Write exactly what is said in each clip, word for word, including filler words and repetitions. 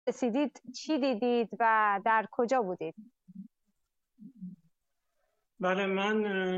رسیدید چی دیدید و در کجا بودید؟ بله، من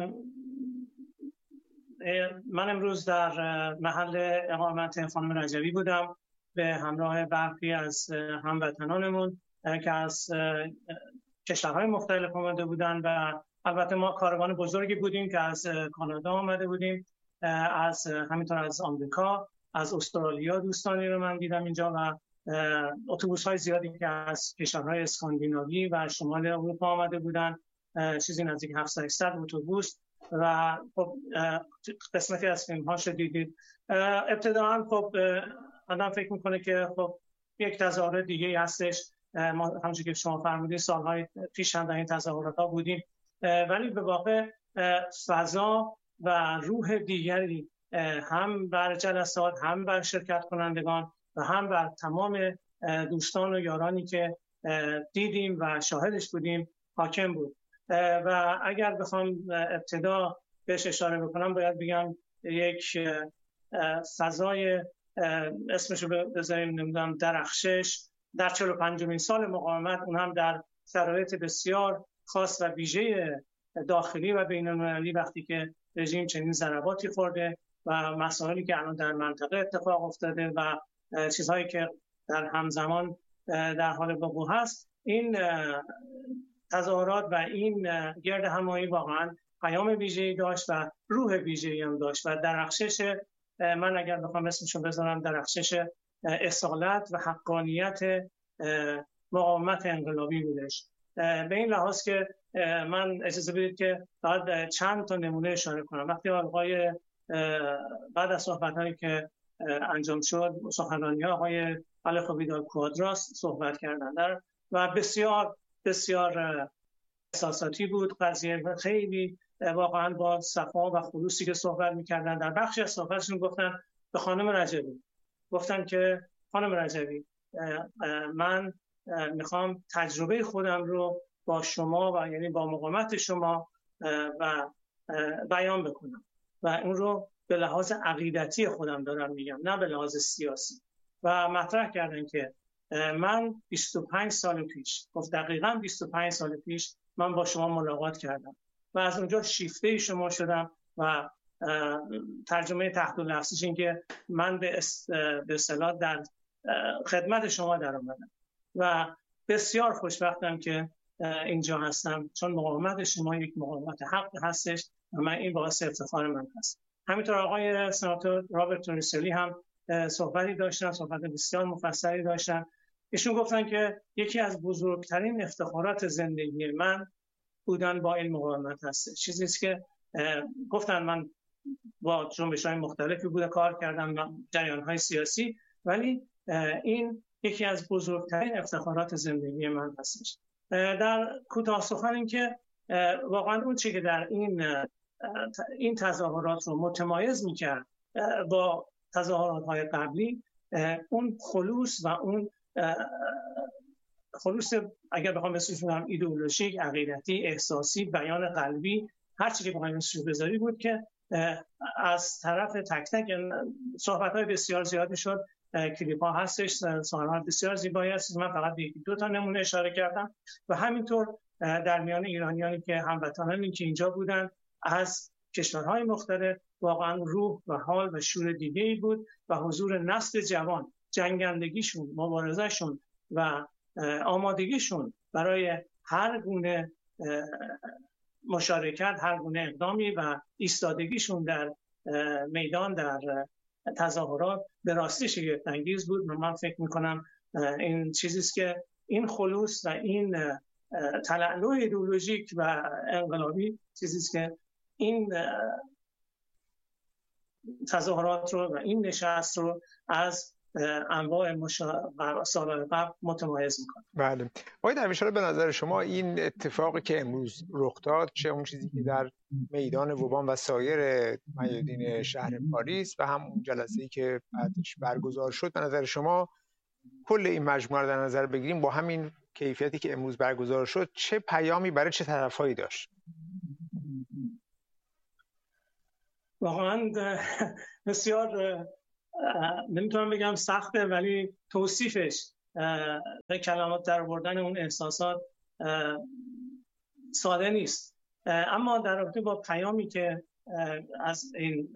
من امروز در محل اقامت خانم رجوی بودم به همراه برخی از هموطنانمون که از کشورهای مختلف آمده بودن و البته ما کاروان بزرگی بودیم که از کانادا آمده بودیم، از همینطور از آمریکا، از استرالیا دوستانی رو من دیدم اینجا و اتوبوس‌های زیادی که از کشورهای اسکاندیناوی و شمال اروپا آمده بودن، چیزی نزدیک هفتصد هشتصد اتوبوس و خب قسمتی از فیلم‌هاش دیدید. ابتداً خب آدم فکر میکنه که خب یک تظاهرات دیگه هستش، ما همونجوری که شما فرمودید سالهای پیش هم در این تظاهرات‌ها بودیم، ولی به واقع فضا و روح دیگری هم بر جلسات، هم بر شرکت کنندگان و هم بر تمام دوستان و یارانی که دیدیم و شاهدش بودیم حاکم بود. و اگر بخوام ابتدا بهش اشاره بکنم باید بگم یک فضای اسمشو بذاریم نمیدونم درخشش در چهل و پنجمین سال مقاومت، اون هم در شرایط بسیار خاص و ویژه داخلی و بین‌المللی، وقتی که رژیم چنین ضرباتی خورده و مسائلی که الان در منطقه اتفاق افتاده و چیزهایی که در همزمان در حال وقوع هست، این تظاهرات و این گرد همایی واقعا پیام ویژه‌ای داشت و روح ویژه‌ای هم داشت و درخشش، من اگر بخوام اسمشو بذارم، درخشش اصالت و حقانیت مقاومت انقلابی بودش. به این لحاظ که من اجازه بدید که فقط چند تا نمونه اشاره کنم. وقتی آقای بعد از صحبت‌هایی که انجام شد، سخنرانی آقای آلخو ویدال کوادراس صحبت کردن در و بسیار بسیار احساساتی بود قضیه، خیلی واقعا با صفا و خلوصی که صحبت می‌کردن. در بخشی از صحبتشون گفتن به خانم رجوی، گفتن که خانم رجوی من میخوام تجربه خودم رو با شما و یعنی با مقاومت شما و بیان بکنم و اون رو به لحاظ عقیدتی خودم دارم میگم، نه به لحاظ سیاسی. و مطرح کردن که من بیست و پنج سال پیش، گفت دقیقاً بیست و پنج سال پیش من با شما ملاقات کردم و از اونجا شیفته شما شدم و ترجمه تحت لفظیش این که من به اصطلاح در خدمت شما در اومدم و بسیار خوشبختم که اینجا هستم، چون مقاومت شما یک مقاومت حق هستش و من این باعث افتخار من هست. همینطور آقای سناتور رابرت توریسلی هم صحبتی داشتن، صحبت بسیار مفصلی داشتن. ایشون گفتن که یکی از بزرگترین افتخارات زندگی من بودن با این مقاومت هست. چیزی است که گفتن من با جنبش‌های مختلفی بوده کار کردم و جریان‌های سیاسی، ولی این یکی از بزرگترین افتخارات زندگی من هستش. در کوتاه سخن این که واقعا اون چیزی که در این این تظاهرات رو متمایز می‌کرد با تظاهرات‌های قبلی، اون خلوص و اون خلوص اگر بخوام اسمش بذارم ایدئولوژیک، عقیدتی، احساسی، بیان قلبی، هر چیزی که بخوایم اسمش بذاری بود که از طرف تک تک صحبت‌های بسیار زیادی شد، کلیپ‌ها هستش، صحنه‌های بسیار زیبایی هست. من فقط یکی دو تا نمونه اشاره کردم و همینطور در میان ایرانیانی که هموطنانی که اینجا بودن از کشورهای مختلف، واقعا روح و حال و شور دیگه‌ای بود و حضور نسل جوان، جنگندگیشون، مبارزهشون و آمادگیشون برای هر گونه مشارکت، هر گونه اقدامی و ایستادگیشون در میدان، در تظاهرات به راستی شگفت‌انگیز بود. من فکر میکنم این چیزی است که این خلوص و این تلألؤ ایدئولوژیک و انقلابی چیزی است که این تظاهرات رو و این نشست رو از انواع سال‌های قبل متمایز میکنه. بله. آقای درویش‌آلا، به نظر شما این اتفاقی که امروز رخ داد، چه اون چیزی که در میدان ووبان و سایر میادین شهر پاریس و هم اون جلسه‌ای که بعدش برگزار شد، به نظر شما کل این مجموعه رو در نظر بگیریم با همین کیفیتی که امروز برگزار شد، چه پیامی برای چه طرفایی داشت؟ واقعا بسیار نمیتونم بگم سخته، ولی توصیفش به کلمات در آوردن اون احساسات ساده نیست. اما در رابطه با پیامی که از این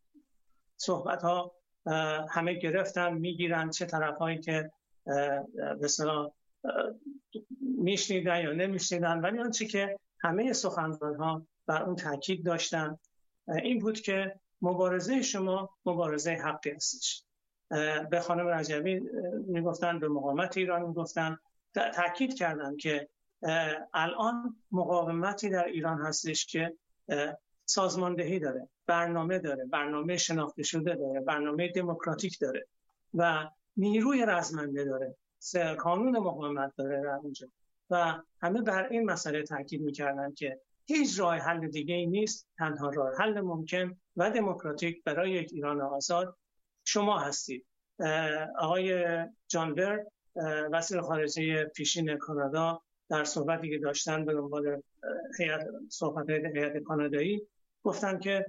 صحبت ها همه گرفتن میگیرن، چه طرف هایی که به اصطلاح میشنیدن یا نمیشنیدن، ولی آنچه که همه سخنران ها بر اون تاکید داشتن این بود که مبارزه شما مبارزه حقی هستش. به خانم رجبی میگفتن، به مقاومت ایران میگفتن، تاکید کردن که الان مقاومتی در ایران هستش که سازماندهی داره، برنامه داره، برنامه شناخته شده داره، برنامه دموکراتیک داره و نیروی رزمنده داره، کانون مقاومت داره در اونجا و همه بر این مسئله تاکید میکردن که هیچ راه حل دیگه ای نیست، تنها راه حل ممکن و دموکراتیک برای یک ایران آزاد شما هستید. آقای جان برد وزیر خارجه پیشین کانادا در صحبتی که داشتن به دنبال هیئت صحبت هیئت کانادایی گفتن که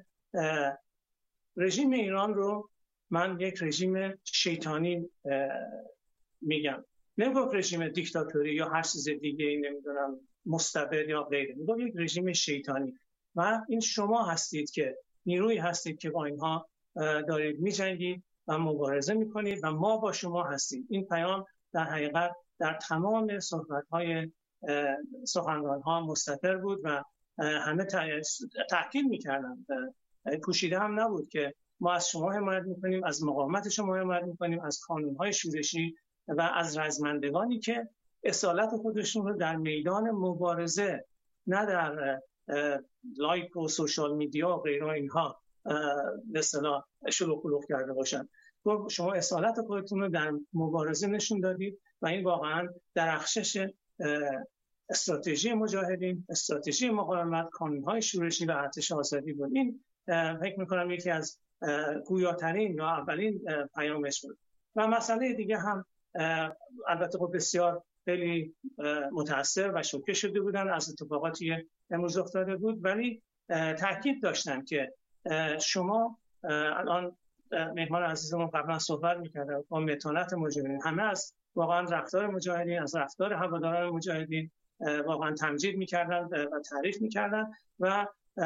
رژیم ایران رو من یک رژیم شیطانی میگم. نمیگم رژیم دیکتاتوری یا هر چیز دیگه ای، نمیدونم مستبد یا غیره، میگم یک رژیم شیطانی و این شما هستید که نیروی هستید که با اینها دارید میجنگید و مبارزه میکنید و ما با شما هستیم. این پیام در حقیقت در تمام صحبت‌های سخنران‌ها مستقر بود و همه تاکید می‌کردن، پوشیده هم نبود که ما از شما حمایت می‌کنیم، از مقاومت شما حمایت می‌کنیم، از قانون‌های شورشی و از رزمندگانی که اصالت خودشون رو در میدان مبارزه، نه در لایک و سوشال میدیا و غیره اینها به اصطلاح شلوغ پلوغ کرده باشن. شما اصالت خودتون رو در مبارزه نشون دادید و این واقعا درخشش استراتژی مجاهدین، استراتژی مقاومت، کانون‌های شورشی و ارتش آزادی بود. این فکر می‌کنم یکی از گویاترین یا اولین پیامش بود. و مسئله دیگه هم البته خب بسیار خیلی متأثر و شوکه شده بودن از اتفاقاتی امروز افتاده بود، ولی تاکید داشتن که شما الان مهمان عزیزمون قبلا صحبت می‌کردن با متانت مجاهدین، همه از واقعا رفتار مجاهدین، از رفتار هواداران مجاهدین واقعا تمجید می‌کردن و تعریف می‌کردن و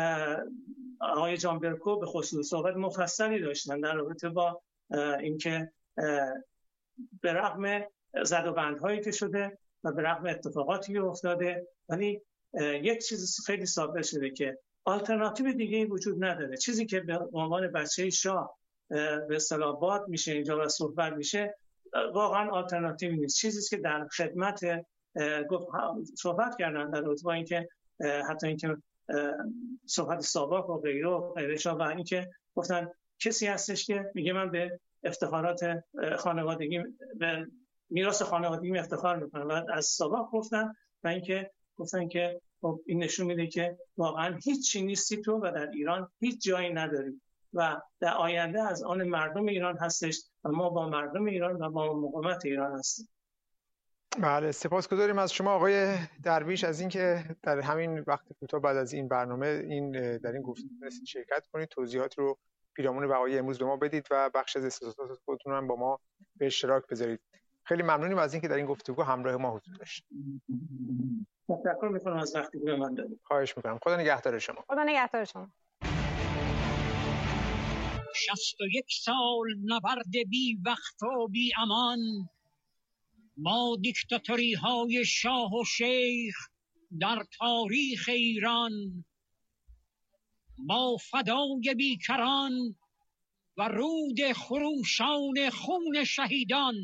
آقای جان برکو به خصوص صحبت مفصلی داشتن در رابطه با اینکه به رغم زد و بندهایی که شده و به رغم اتفاقاتی که افتاده، ولی یک چیز خیلی ثابت شده که آلترناتیو دیگه وجود نداره. چیزی که به عنوان بچه شاه به اصطلاح باد میشه اینجا و صحبت میشه واقعا آلترناتیو نیست. چیزی که در خدمت صحبت کردن در رابطه با اینکه حتی اینکه صحبت ساواک و غیره و غیرش و اینکه گفتن کسی هستش که میگه من به افتخارات خانوادگی، به میراث خانوادگی افتخار میکنم و از ساواک گفتن و اینکه گفتن که خب این نشون میده که واقعا هیچی نیستی تو و در ایران هیچ جایی نداری و در آینده از آن مردم ایران هستش و ما با مردم ایران و با مقاومت ایران هستیم. بله، سپاسگزاریم از شما آقای درویش از اینکه در همین وقت کوتاه بعد از این برنامه این در این گفتگو تونستید شرکت کنید، توضیحات رو پیرامون وقایع امروز به ما بدید و بخش از احساسات خودتون هم با ما به اشتراک بذارید. خیلی ممنونیم از اینکه در این گفتگو همراه ما حضور داشتید. تشکر می‌کنم از وقتی که به من دادید. خواهش می‌کنم. خدا نگهدار شما. خدا نگهدار شما. شصت و یک سال نبرد بی وقت و بی امان با دیکتاتوری های شاه و شیخ در تاریخ ایران، با فدای بیکران و رود خروشان خون شهیدان،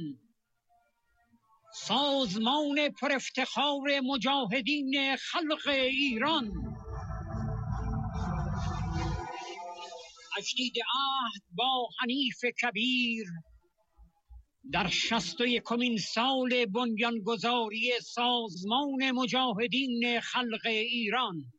سازمان پر افتخار مجاهدین خلق ایران تجدید عهد با حنیف کبیر در شصت و یکمین سال بنیانگذاری سازمان مجاهدین خلق ایران.